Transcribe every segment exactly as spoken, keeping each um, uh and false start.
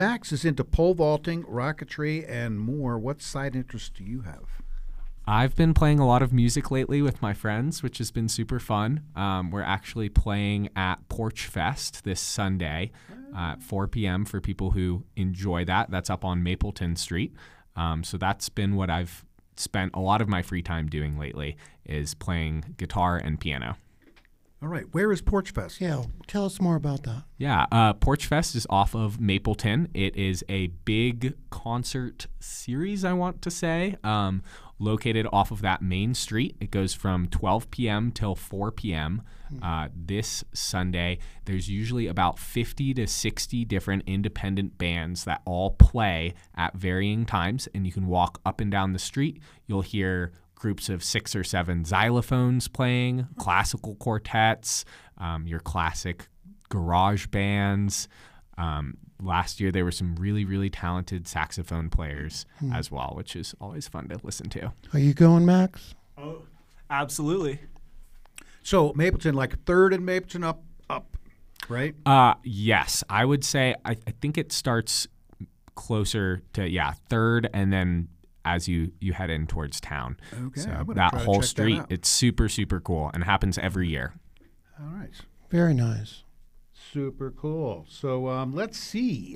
Max is into pole vaulting, rocketry, and more. What side interests do you have? I've been playing a lot of music lately with my friends, which has been super fun. Um, we're actually playing at Porch Fest this Sunday uh, at four p.m. for people who enjoy that. That's up on Mapleton Street. Um, so that's been what I've spent a lot of my free time doing lately, is playing guitar and piano. All right. Where is Porch Fest? Yeah, tell us more about that. Yeah, uh, Porch Fest is off of Mapleton. It is a big concert series, I want to say, um, located off of that main street. It goes from twelve p.m. till four p.m. Uh, this Sunday. There's usually about fifty to sixty different independent bands that all play at varying times, and you can walk up and down the street. You'll hear groups of six or seven xylophones playing, classical quartets, um, your classic garage bands. Um, last year, there were some really, really talented saxophone players hmm. as well, which is always fun to listen to. Are you going, Max? Oh, absolutely. So Mapleton, like third and Mapleton up, up, right? Uh, yes, I would say, I, I think it starts closer to, yeah, third, and then as you, you head in towards town. Okay. So that whole street, that it's super, super cool and happens every year. All right. Very nice. Super cool. So um, let's see.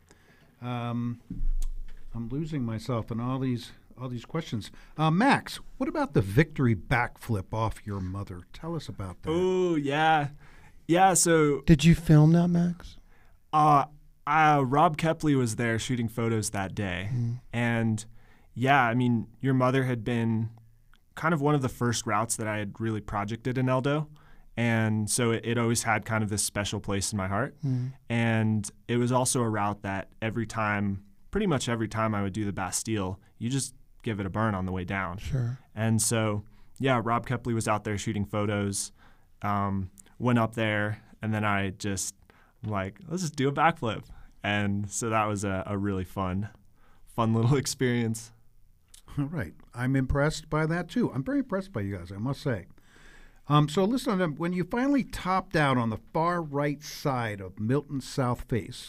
Um, I'm losing myself in all these all these questions. Uh, Max, what about the victory backflip off your mother? Tell us about that. Oh, yeah. Yeah, so... Did you film that, Max? Uh, uh, Rob Kepley was there shooting photos that day. Mm. And... Yeah, I mean, your mother had been kind of one of the first routes that I had really projected in Eldo. And so it, it always had kind of this special place in my heart. Mm. And it was also a route that every time, pretty much every time I would do the Bastille, you just give it a burn on the way down. Sure. And so, yeah, Rob Kepley was out there shooting photos, um, went up there, and then I just like, let's just do a backflip. And so that was a, a really fun, fun little experience. All right. I'm impressed by that, too. I'm very impressed by you guys, I must say. Um, so listen, when you finally topped out on the far right side of Milton's south face,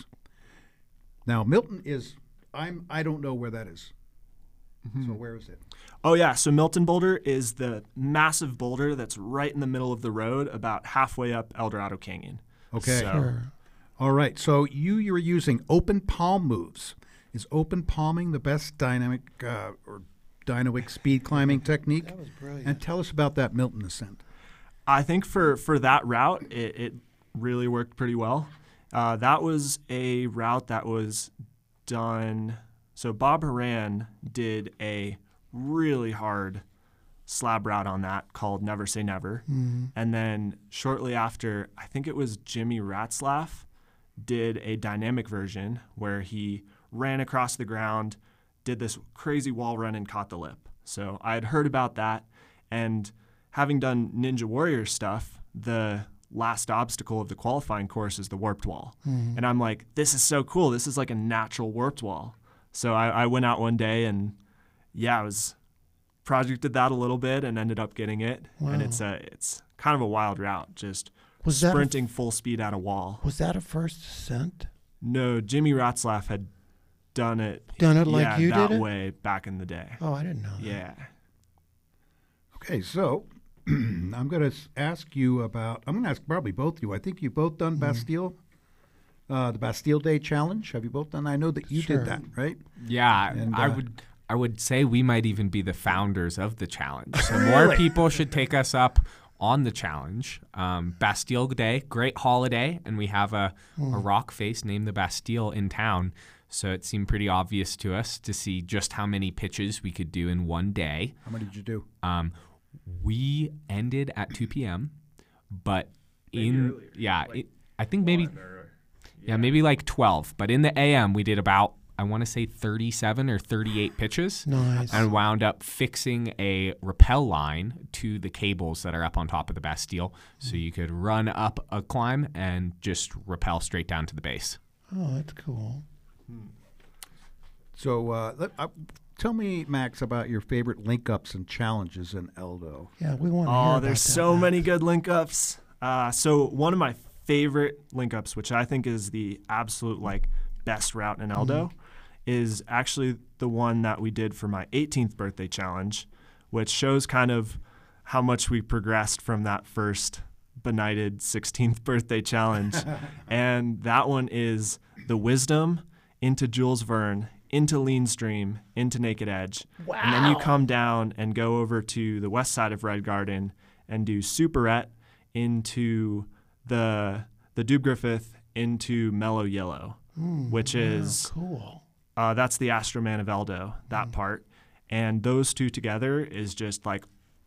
now Milton is, I'm, I don't know where that is. Mm-hmm. So where is it? Oh, yeah. So Milton Boulder is the massive boulder that's right in the middle of the road, about halfway up El Dorado Canyon. Okay. So, Sure. All right. So you, you're using open palm moves. Is open palming the best dynamic uh, or dynamic speed climbing technique? That was brilliant. And tell us about that Milton ascent. I think for, for that route, it, it really worked pretty well. Uh, that was a route that was done. So Bob Horan did a really hard slab route on that called Never Say Never. Mm-hmm. And then shortly after, I think it was Jimmy Ratzlaff did a dynamic version where he ran across the ground, did this crazy wall run, and caught the lip. So I had heard about that, and having done Ninja Warrior stuff, the last obstacle of the qualifying course is the warped wall. Mm-hmm. And I'm like, this is so cool. This is like a natural warped wall. So I, I went out one day and, yeah, I was projected that a little bit and ended up getting it. Wow. And it's a it's kind of a wild route, just was sprinting that a, full speed at a wall. Was that a first ascent? No, Jimmy Ratzlaff had done it. Done it like yeah, you that did it? way back in the day. Oh, I didn't know that. Yeah. Okay, so I'm going to ask you about, I'm going to ask probably both of you. I think you've both done Bastille, mm-hmm. uh, the Bastille Day Challenge. Have you both done? I know that you sure. did that, right? Yeah, and, uh, I would I would say we might even be the founders of the challenge. So more people should take us up on the challenge. Um, Bastille Day, great holiday, and we have a, mm. a rock face named the Bastille in town. So it seemed pretty obvious to us to see just how many pitches we could do in one day. How many did you do? Um, we ended at two p.m., but maybe in earlier, yeah, like it, I think maybe or, yeah. yeah maybe like twelve. But in the A M we did about I want to say thirty-seven or thirty-eight pitches. Nice. And wound up fixing a rappel line to the cables that are up on top of the Bastille, so you could run up a climb and just rappel straight down to the base. Oh, that's cool. So uh, let, uh, tell me, Max, about your favorite link-ups and challenges in Eldo. Yeah, we want to hear Oh, about there's that, so Max. many good link ups. Uh, so one of my favorite link ups, which I think is the absolute like best route in Eldo, is actually the one that we did for my eighteenth birthday challenge, which shows kind of how much we progressed from that first benighted sixteenth birthday challenge. And that one is the Wisdom into Jules Verne, into Lean Stream, into Naked Edge. Wow. And then you come down and go over to the west side of Red Garden and do Superette into the the Dube Griffith into Mellow Yellow, Mm, which wow, is cool. uh, that's the Astroman of Eldo, that mm. part. And those two together is just like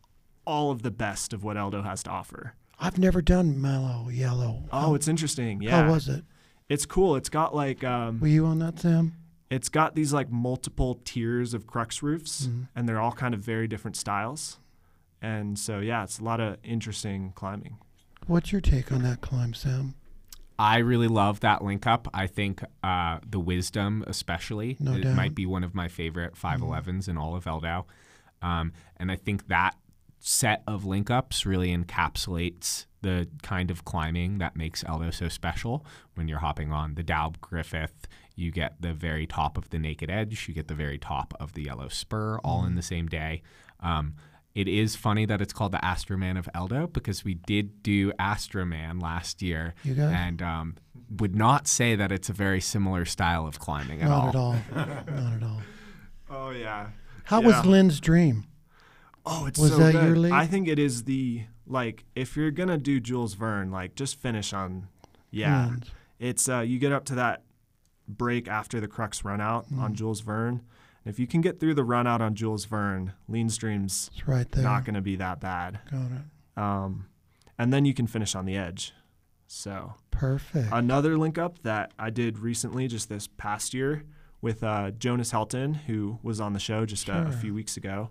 all of the best of what Eldo has to offer. I've never done Mellow Yellow. Oh, How, it's interesting. Yeah. How was it? It's cool. It's got like um, Were you on that, Sam? It's got these like multiple tiers of crux roofs, mm-hmm. and they're all kind of very different styles. And so, yeah, it's a lot of interesting climbing. What's your take on that climb, Sam? I really love that link up. I think uh, the Wisdom especially, no it doubt. might be one of my favorite five elevens mm-hmm. in all of Eldo. Um, and I think that set of link ups really encapsulates the kind of climbing that makes Eldo so special. When you're hopping on the Dube Griffith, you get the very top of the Naked Edge, you get the very top of the Yellow Spur, all mm-hmm. in the same day. Um, it is funny that it's called the Astroman of Eldo, because we did do Astroman last year, you guys? and um, would not say that it's a very similar style of climbing at Not all. at all. Not at all. Oh, yeah. How yeah. was Lynn's Dream? Oh, it's was so that good. your lead? I think it is the, like, if you're going to do Jules Verne, like, just finish on, yeah. Lynn's. It's, uh, you get up to that break after the crux run out mm. on Jules Verne. And if you can get through the run out on Jules Verne, Lean Stream's it's right there. not going to be that bad. Got it. Um, and then you can finish on the edge. So perfect. Another link up that I did recently, just this past year, with uh, Jonas Helton, who was on the show just sure. a, a few weeks ago,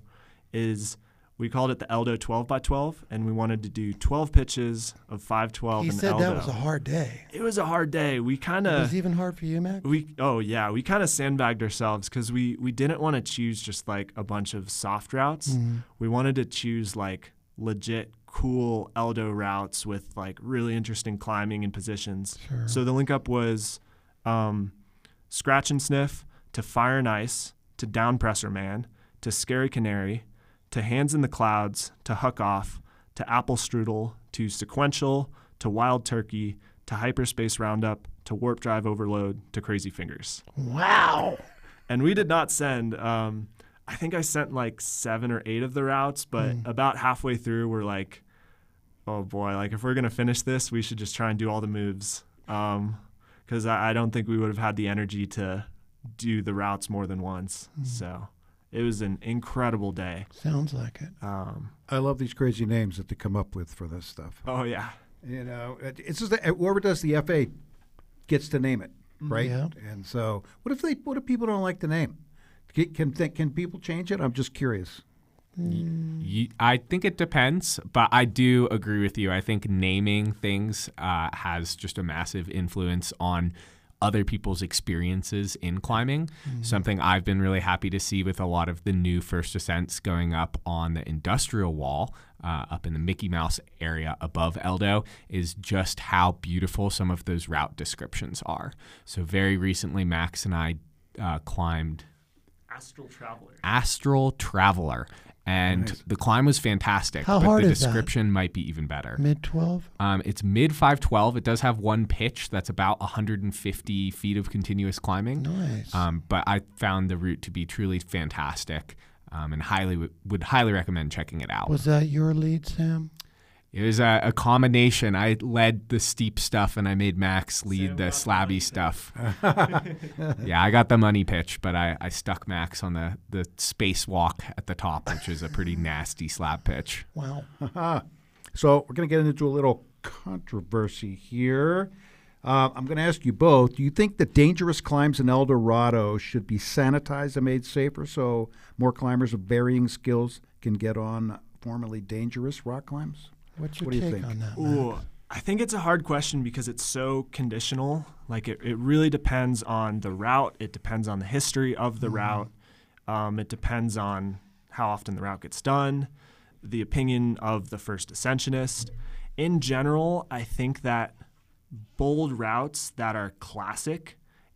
is we called it the Eldo twelve by twelve, and we wanted to do twelve pitches of five twelve he in said Eldo. that was a hard day. It was a hard day. We kind It of was even hard for you, Max? we oh yeah, we kind of sandbagged ourselves because we we didn't want to choose just like a bunch of soft routes. Mm-hmm. We wanted to choose like legit cool Eldo routes with like really interesting climbing and positions. Sure. So the link up was um, Scratch and Sniff to Fire and Ice to Down Presser Man to Scary Canary to Hands in the Clouds to Huck Off to Apple Strudel to Sequential to Wild Turkey to Hyperspace Roundup to Warp Drive Overload to Crazy Fingers. Wow. And we did not send, um, I think I sent like seven or eight of the routes, but mm. about halfway through we're like, oh boy, like if we're going to finish this, we should just try and do all the moves. Um, because I, I don't think we would have had the energy to do the routes more than once. Mm. So it was an incredible day. Sounds like it. Um, I love these crazy names that they come up with for this stuff. Oh, yeah. You know, it- it's just that whoever does the F A gets to name it, right? Yeah. And so, what if they? What if people don't like the name? Can can, th- can people change it? I'm just curious. You, I think it depends, but I do agree with you. I think naming things uh, has just a massive influence on other people's experiences in climbing. Mm-hmm. Something I've been really happy to see with a lot of the new first ascents going up on the industrial wall uh, up in the Mickey Mouse area above Eldo is just how beautiful some of those route descriptions are. So very recently, Max and I uh, climbed Astral Traveler. Astral Traveler. And Nice. the climb was fantastic, How but hard the is that? description might be even better. Mid twelve? Um, it's mid five twelve. It does have one pitch that's about one hundred fifty feet of continuous climbing. Nice. Um, but I found the route to be truly fantastic, um, and highly w- would highly recommend checking it out. Was that your lead, Sam? It was a, a combination. I led the steep stuff, and I made Max lead Sam the got the money slabby stuff. Yeah, I got the money pitch, but I, I stuck Max on the, the spacewalk at the top, which is a pretty nasty slab pitch. Wow. So we're going to get into a little controversy here. Uh, I'm going to ask you both. Do you think the dangerous climbs in El Dorado should be sanitized and made safer so more climbers of varying skills can get on formerly dangerous rock climbs? What's your What do you take think? on that, Ooh, Max? I think it's a hard question because it's so conditional. Like it, it really depends on the route. It depends on the history of the Mm-hmm. route. Um, it depends on how often the route gets done, the opinion of the first ascensionist. In general, I think that bold routes that are classic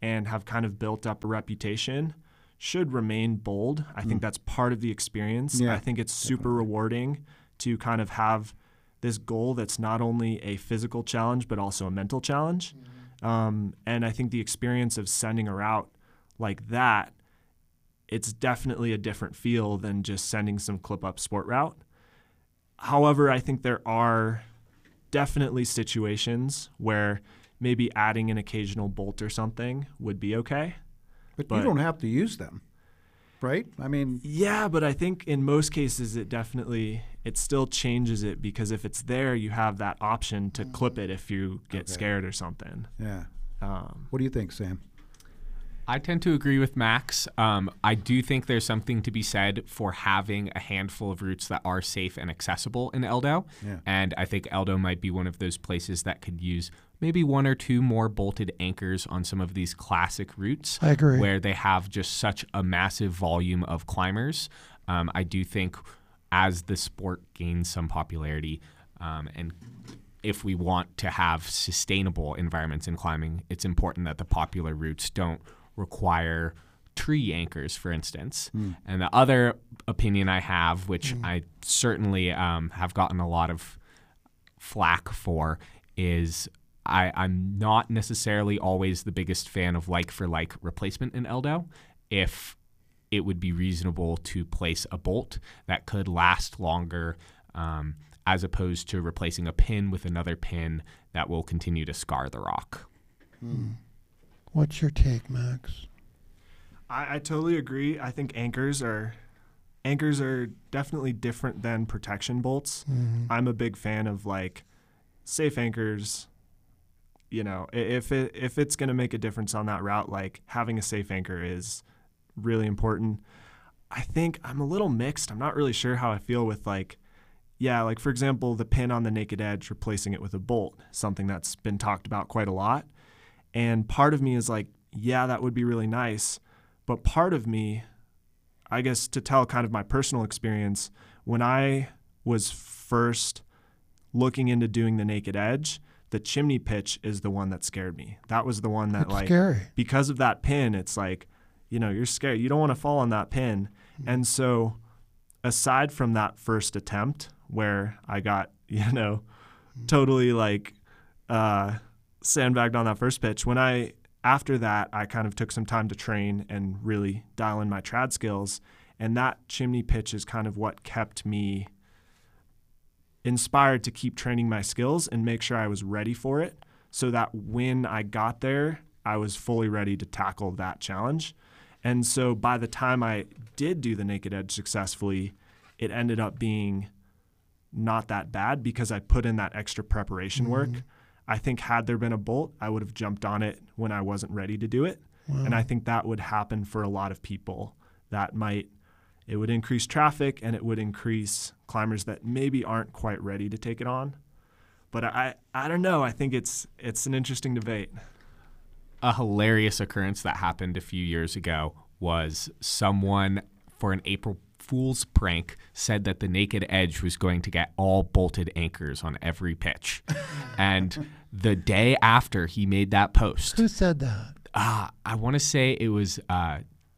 and have kind of built up a reputation should remain bold. I think that's part of the experience. Yeah, I think it's super rewarding to kind of have this goal that's not only a physical challenge, but also a mental challenge. Um, and I think the experience of sending a route like that, it's definitely a different feel than just sending some clip-up sport route. However, I think there are definitely situations where maybe adding an occasional bolt or something would be okay. But, But- you don't have to use them, right? I mean, Yeah, but I think in most cases it definitely, it still changes it, because if it's there, you have that option to clip it if you get Okay. scared or something. yeah. Um, What do you think, Sam? I tend to agree with Max. Um, I do think there's something to be said for having a handful of routes that are safe and accessible in Eldo. Yeah. And I think Eldo might be one of those places that could use maybe one or two more bolted anchors on some of these classic routes. I agree. Where they have just such a massive volume of climbers. Um, I do think as the sport gains some popularity, um, and if we want to have sustainable environments in climbing, it's important that the popular routes don't require tree anchors, for instance. And the other opinion I have, which I certainly um, have gotten a lot of flack for, is I, I'm not necessarily always the biggest fan of like-for-like replacement in Eldo. If it would be reasonable to place a bolt that could last longer, um, as opposed to replacing a pin with another pin that will continue to scar the rock. What's your take, Max? I, I totally agree. I think anchors are anchors are definitely different than protection bolts. Mhm. I'm a big fan of like safe anchors. You know, i- if it if it's going to make a difference on that route, like having a safe anchor is really important. I think I'm a little mixed. I'm not really sure how I feel with like, yeah, like for example, the pin on the naked edge, replacing it with a bolt, something that's been talked about quite a lot. And part of me is like, yeah, that would be really nice. But part of me, I guess to tell kind of my personal experience, when I was first looking into doing the naked edge, the chimney pitch is the one that scared me. That was the one that It's like, scary. because of that pin, it's like, you know, you're scared. You don't want to fall on that pin. And so aside from that first attempt where I got, you know, totally like uh, sandbagged on that first pitch, when I, after that, I kind of took some time to train and really dial in my trad skills. And that chimney pitch is kind of what kept me inspired to keep training my skills and make sure I was ready for it, so that when I got there, I was fully ready to tackle that challenge. And so by the time I did do the naked edge successfully, it ended up being not that bad because I put in that extra preparation work. I think had there been a bolt, I would have jumped on it when I wasn't ready to do it. And I think that would happen for a lot of people. That might, it would increase traffic and it would increase climbers that maybe aren't quite ready to take it on. But I, I don't know. I think it's it's an interesting debate. A hilarious occurrence that happened a few years ago was someone, for an April Fool's prank, said that the naked edge was going to get all bolted anchors on every pitch. And the day after he made that post, Who said that? uh, I want to say it was uh,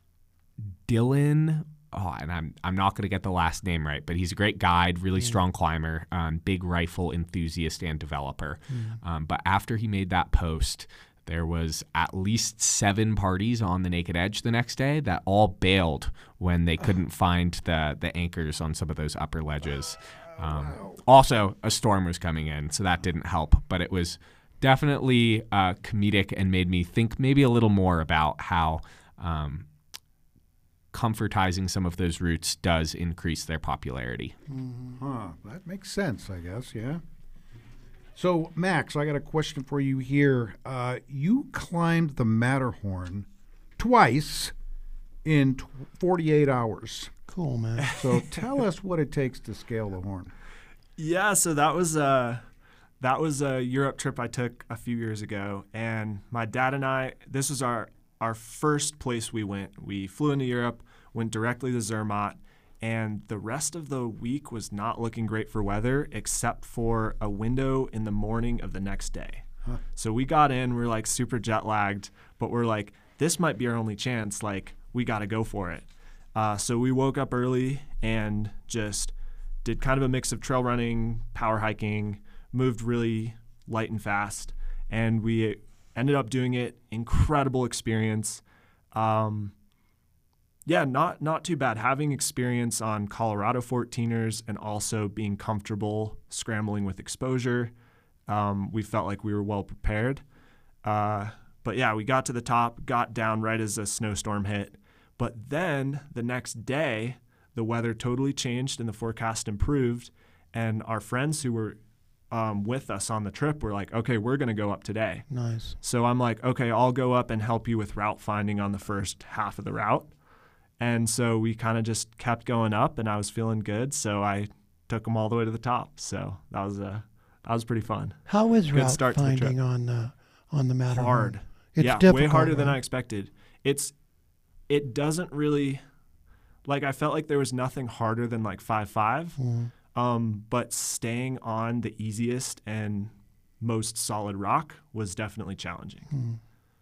Dylan. Oh, and I'm I'm not going to get the last name right, but he's a great guide, really strong climber, um, big rifle enthusiast and developer. Um, but after he made that post, there was at least seven parties on the naked edge the next day that all bailed when they couldn't find the the anchors on some of those upper ledges. Um, also, a storm was coming in, so that didn't help. But it was definitely uh, comedic and made me think maybe a little more about how um, comfortizing some of those routes does increase their popularity. Huh, that makes sense, I guess, yeah. So, Max, I got a question for you here. Uh, you climbed the Matterhorn twice in tw- forty-eight hours. Cool, man. So tell us what it takes to scale the horn. Yeah, so that was a that was a Europe trip I took a few years ago, and my dad and I. This was our our first place we went. We flew into Europe, went directly to Zermatt, and the rest of the week was not looking great for weather, except for a window in the morning of the next day. So we got in, we we're like super jet lagged, but we're like, this might be our only chance. Like, we got to go for it. Uh, so we woke up early and just did kind of a mix of trail running, power hiking, moved really light and fast, and we ended up doing it. Incredible experience. Um, yeah, not not too bad. Having experience on Colorado fourteeners and also being comfortable scrambling with exposure, um, we felt like we were well prepared. Uh, but yeah, we got to the top, got down right as a snowstorm hit. But then the next day, the weather totally changed and the forecast improved. And our friends who were um, with us on the trip were like, okay, we're going to go up today. Nice. So I'm like, okay, I'll go up and help you with route finding on the first half of the route. And so we kind of just kept going up, and I was feeling good. So I took them all the way to the top. So that was a that was pretty fun. How is Good route start to the trip. finding on the on the Matterhorn? Hard. It's yeah, difficult, way harder than right? I expected. It's it doesn't really like I felt like there was nothing harder than like five five. Mm. Um, but staying on the easiest and most solid rock was definitely challenging. Mm.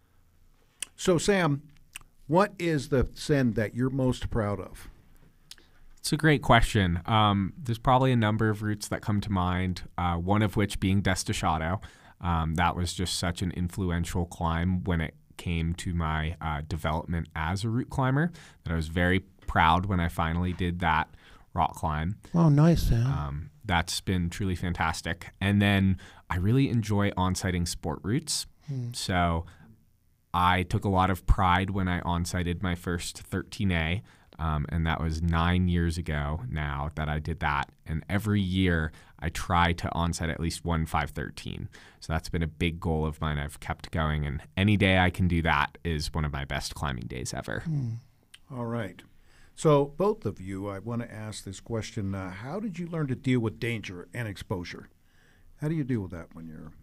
So, Sam, what is the send that you're most proud of? It's a great question. Um, there's probably a number of routes that come to mind, uh, one of which being Desticciado. Um, that was just such an influential climb when it came to my uh, development as a route climber that I was very proud when I finally did that rock climb. Oh, nice, Sam. Um, that's been truly fantastic. And then I really enjoy on-sighting sport routes. Mm. So I took a lot of pride when I on-sighted my first thirteen A, um, and that was nine years ago now that I did that. And every year I try to on-sight at least one five thirteen. So that's been a big goal of mine. I've kept going, and any day I can do that is one of my best climbing days ever. Mm. All right. So, both of you, I want to ask this question. Uh, how did you learn to deal with danger and exposure? How do you deal with that when you're...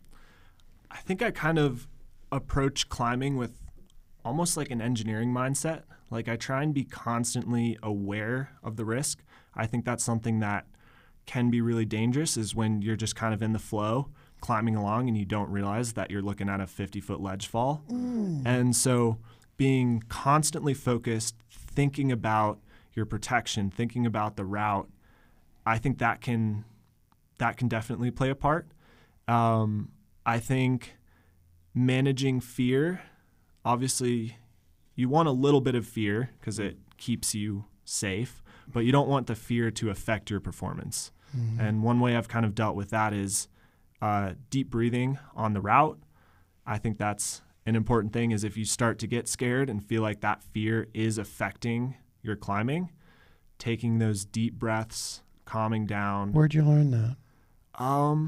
I think I kind of approach climbing with almost like an engineering mindset. Like I try and be constantly aware of the risk. I think that's something that can be really dangerous is when you're just kind of in the flow, climbing along and you don't realize that you're looking at a fifty-foot ledge fall. Mm. And so being constantly focused, thinking about your protection, thinking about the route, I think that can that can definitely play a part. Um, I think managing fear, obviously you want a little bit of fear because it keeps you safe, but you don't want the fear to affect your performance. Mm. And one way I've kind of dealt with that is uh, deep breathing on the route. I think that's an important thing is if you start to get scared and feel like that fear is affecting your climbing, taking those deep breaths, calming down. Where'd you learn that? Um,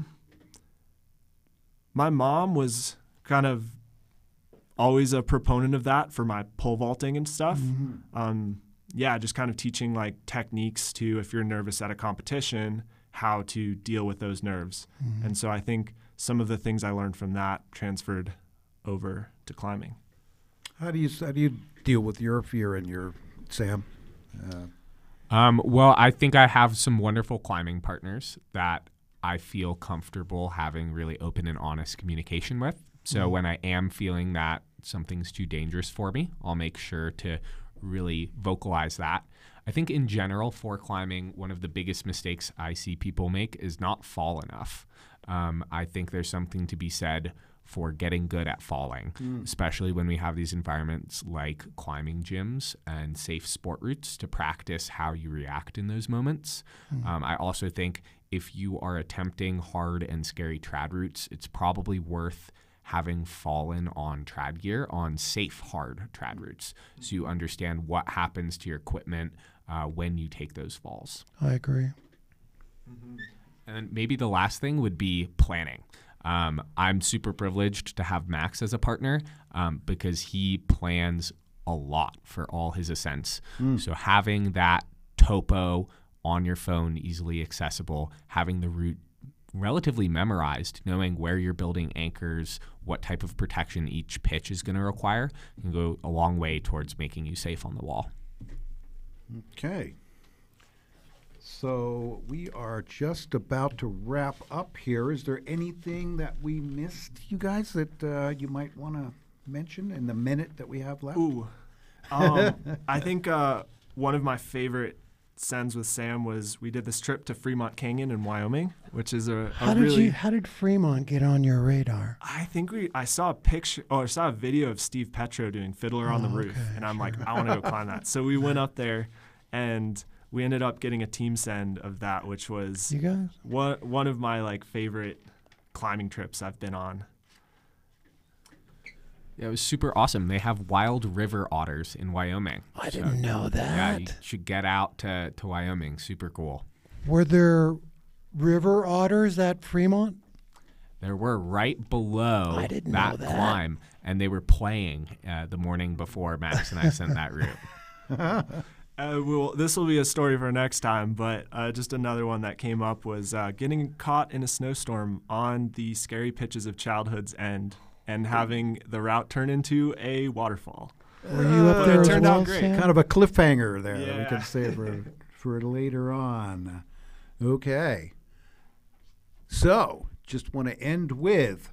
my mom was kind of always a proponent of that for my pole vaulting and stuff. Mm-hmm. Um, yeah, just kind of teaching like techniques to, if you're nervous at a competition, how to deal with those nerves. Mm-hmm. And so I think some of the things I learned from that transferred over to climbing. How do you how do you deal with your fear and your Sam? Uh, Um, well, I think I have some wonderful climbing partners that I feel comfortable having really open and honest communication with. So Mhm. when I am feeling that something's too dangerous for me, I'll make sure to really vocalize that. I think in general for climbing, one of the biggest mistakes I see people make is not fall enough. Um, I think there's something to be said for getting good at falling, Mm. especially when we have these environments like climbing gyms and safe sport routes to practice how you react in those moments. Mm. Um, I also think if you are attempting hard and scary trad routes, it's probably worth having fallen on trad gear on safe, hard trad routes so you understand what happens to your equipment uh, when you take those falls. I agree. And maybe the last thing would be planning. Um, I'm super privileged to have Max as a partner um, because he plans a lot for all his ascents. Mm. So having that topo on your phone easily accessible, having the route relatively memorized, knowing where you're building anchors, what type of protection each pitch is going to require, can go a long way towards making you safe on the wall. Okay. So we are just about to wrap up here. Is there anything that we missed, you guys, that uh, you might want to mention in the minute that we have left? Ooh. Um, I think uh, one of my favorite sends with Sam was we did this trip to Fremont Canyon in Wyoming, which is a, a How did really. you? How did Fremont get on your radar? I think we. I saw a picture or I saw a video of Steve Petro doing Fiddler on the Oh, Roof, okay, and I'm like, sure. I want to go climb that. So we went up there, and we ended up getting a team send of that, which was You guys? one one of my like favorite climbing trips I've been on. Yeah, it was super awesome. They have wild river otters in Wyoming. I So, didn't know Yeah, that. you should get out to, to Wyoming. Super cool. Were there river otters at Fremont? There were right below I didn't that, know that. climb, and they were playing uh, the morning before Max and I sent that route. Uh, we'll, this will be a story for next time, but uh, just another one that came up was uh, getting caught in a snowstorm on the scary pitches of Childhood's End and having the route turn into a waterfall. Were you up But there it as turned out well, great. Sam? Kind of a cliffhanger there that we Yeah. can save for, for later on. Okay. So, just want to end with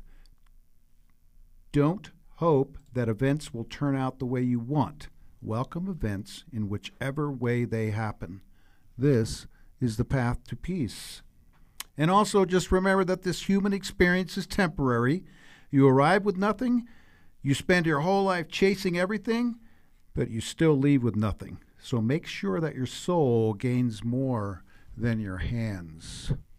don't hope that events will turn out the way you want. Welcome events in whichever way they happen. This is the path to peace. And also just remember that this human experience is temporary. You arrive with nothing, you spend your whole life chasing everything, but you still leave with nothing. So make sure that your soul gains more than your hands.